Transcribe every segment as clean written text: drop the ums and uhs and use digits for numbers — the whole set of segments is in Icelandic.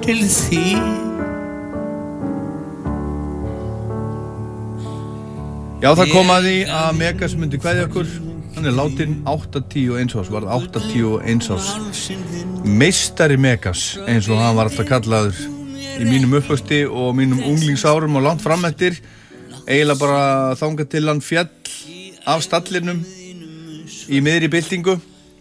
til þín. Já, það kom að því að Megas myndi kveðja okkur. Hann látinn 81 árs, varð 81 árs. Meistari Megas, eins og hann var alltaf kallaður í mínum uppvöxti og mínum unglingsárum og langt fram eftir. Eiginlega bara þangað til hann fjall af stallinum í miðri byltingu.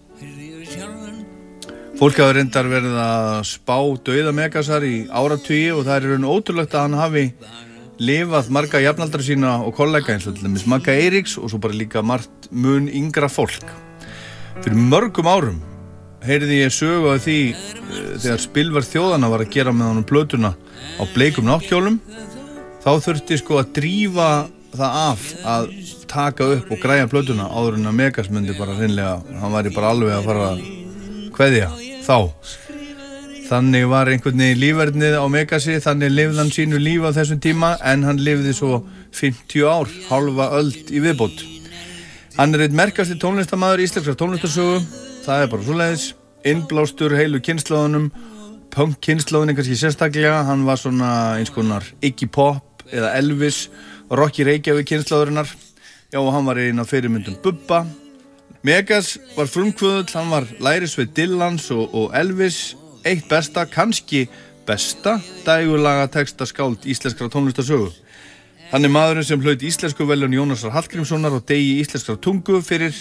Fólk hafa reyndar verið að spá dauða Megasar í áratugi og það er ótrúlegt að hann hafi lifað marga jafnaldra sína og kollega eins og til dæmis Magga Eiríks og svo bara líka margt mun yngra fólk. Fyrir mörgum árum heyrði ég sögu af því þegar Spilverð þjóðanna var að gera með honum plötuna á bleikum náttkjólum, þá þurfti sko að drífa það af að taka upp og græja plötuna áður en að Megas myndi bara hreinlega, hann væri bara alveg að fara að kveðja þá. Þannig var einhvern veginn lífverðnið á Megasi, þannig lifði hann sínu líf á þessum tíma en hann lifði svo 50 ár, hálfa öld í viðbót. Hann er einn merkasti tónlistarmaður íslenskrar tónlistarsögu, það er bara svoleiðis, innblástur heilu kynslóðunum, punk kynslóðunum kannski sérstaklega, hann var svona eins konar Iggy Pop eða Elvis, Rocky Reykjavík kynslóðurinnar, já og hann var einn af fyrirmyndum Bubba. Megas var frumkvöðull, hann var lærisveinn Dylans og Elvis, eitt besta, kannski besta dægurlaga textaskáld íslenskra tónlistarsögu. Hann er maðurinn sem hlaut íslensku verðlaun Jónasar Hallgrímssonar og degi íslenskrar tungu fyrir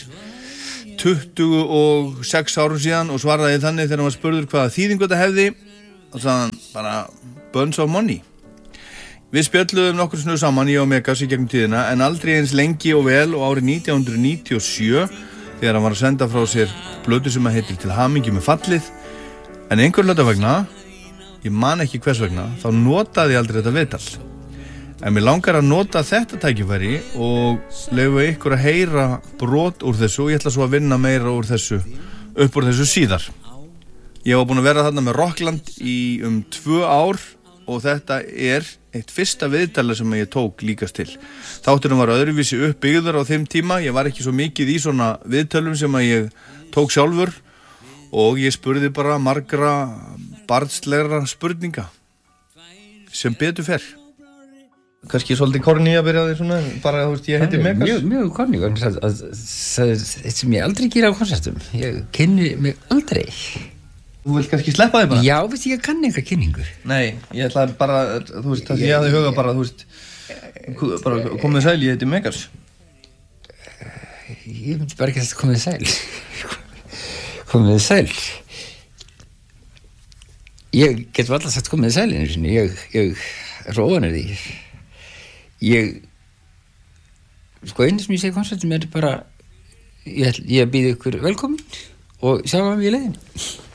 26 árum síðan og svaraði þannig þegar hann var spurður hvaða þýðingu þetta hefði og sagði hann bara bunch of money. Við spjölluðum nokkur snuð saman ég og Megas í gegnum tíðina en aldrei eins lengi og vel og árið 1997 þegar hann var að senda frá sér plötu sem að heitir Til hamingju með fallið. En einhver hluta vegna, ég man ekki hvers vegna, þá notaði ég aldrei þetta viðtal. En mér langar að nota þetta tækifæri og leyfa ykkur að heyra brot úr þessu og ég ætla svo að vinna meira úr þessu, upp úr þessu síðar. Ég var búin að vera þarna með Rockland í 2 ár og þetta er eitt fyrsta viðtala sem ég tók líkast til. Þátturinn var öðruvísi uppbyggður á þeim tíma, ég var ekki svo mikið í svona viðtölum sem að ég tók sjálfur. Og ég spurði bara margra barnslegra spurninga sem betur fer. Kannski svolítið korni að byrja á því svona, bara þú veist ég heiti Megas. Mjög korni, þetta sem ég aldrei gera á konsertum. Ég kynni mig aldrei. Þú vilt kannski sleppa þig bara? Já, veist ég kann eitthvað kynningu. Nei, ég ætla bara, þú veist, það ég hafði huga bara, þú veist, bara komið sæl, ég heiti Megas. Ég myndi bara ekki að komið sæl. Komið sæl. Ég get alltaf sagt komið sæl einu sinni. Ég er svo óvanur því. Sko einu sem ég segi konsertum er bara ég býð ykkur velkomin og sjá hvað við í leiðinni.